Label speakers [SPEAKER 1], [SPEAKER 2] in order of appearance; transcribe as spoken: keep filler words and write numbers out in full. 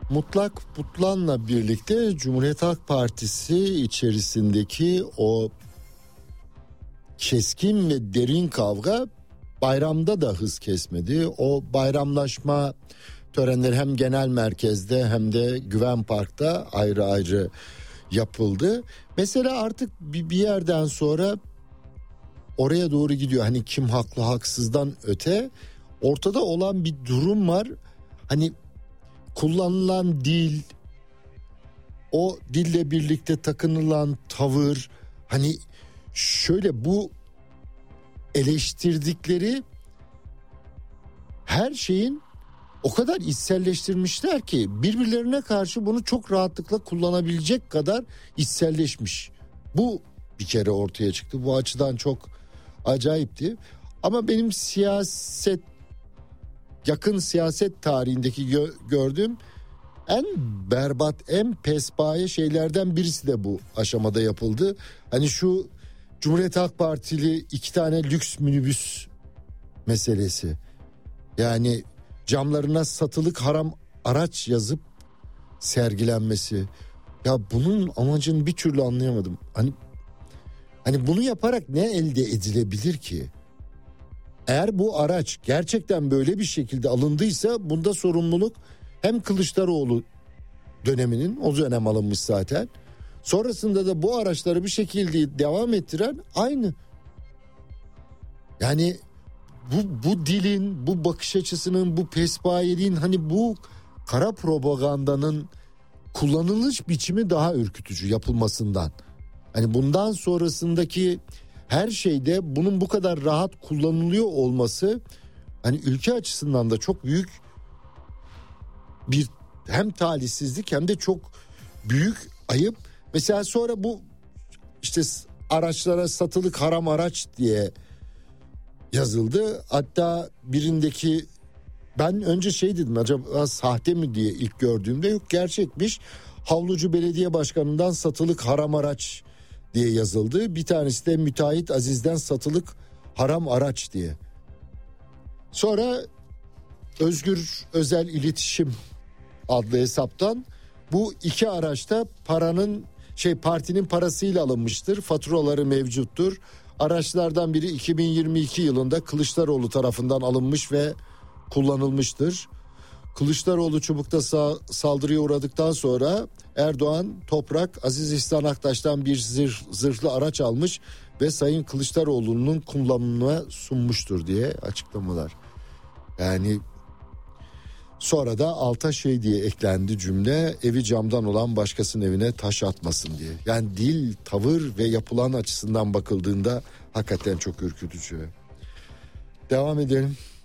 [SPEAKER 1] Mutlak Butlan'la birlikte Cumhuriyet Halk Partisi içerisindeki o keskin ve derin kavga bayramda da hız kesmedi. O bayramlaşma törenleri hem genel merkezde hem de Güven Park'ta ayrı ayrı yapıldı. Mesela artık bir yerden sonra oraya doğru gidiyor. Hani kim haklı haksızdan öte ortada olan bir durum var. Hani kullanılan dil, o dille birlikte takınılan tavır, hani şöyle bu eleştirdikleri her şeyin o kadar içselleştirmişler ki birbirlerine karşı bunu çok rahatlıkla kullanabilecek kadar içselleşmiş. Bu bir kere ortaya çıktı. Bu açıdan çok acayipti. Ama benim siyaset, yakın siyaset tarihindeki gö- gördüğüm en berbat, en pespaye şeylerden birisi de bu aşamada yapıldı. Hani şu Cumhuriyet Halk Partili iki tane lüks minibüs meselesi. Yani camlarına satılık haram araç yazıp sergilenmesi. Ya bunun amacını bir türlü anlayamadım. Hani hani bunu yaparak ne elde edilebilir ki? Eğer bu araç gerçekten böyle bir şekilde alındıysa bunda sorumluluk hem Kılıçdaroğlu döneminin, o dönem alınmış zaten. Sonrasında da bu araçları bir şekilde devam ettiren aynı. Yani bu bu dilin, bu bakış açısının, bu pespayeliğin, hani bu kara propagandanın kullanılış biçimi daha ürkütücü yapılmasından. Hani bundan sonrasındaki her şeyde bunun bu kadar rahat kullanılıyor olması hani ülke açısından da çok büyük bir hem talihsizlik hem de çok büyük ayıp. Mesela sonra bu işte araçlara satılık haram araç diye yazıldı. Hatta birindeki ben önce şey dedim, acaba sahte mi diye ilk gördüğümde, yok gerçekmiş. Havlucu Belediye Başkanı'ndan satılık haram araç diye yazıldı. Bir tanesi de müteahhit Aziz'den satılık haram araç diye. Sonra Özgür Özel İletişim adlı hesaptan bu iki araçta paranın şey partinin parasıyla alınmıştır. Faturaları mevcuttur. Araçlardan biri iki bin yirmi iki yılında Kılıçdaroğlu tarafından alınmış ve kullanılmıştır. Kılıçdaroğlu Çubuk'ta sa- saldırıya uğradıktan sonra Erdoğan, Toprak, Aziz İhsan Aktaş'tan bir zırh, zırhlı araç almış ve Sayın Kılıçdaroğlu'nun kullanımına sunmuştur diye açıklamalar. Yani sonra da alta şey diye eklendi cümle, evi camdan olan başkasının evine taş atmasın diye. Yani dil, tavır ve yapılan açısından bakıldığında hakikaten çok ürkütücü. Devam edelim.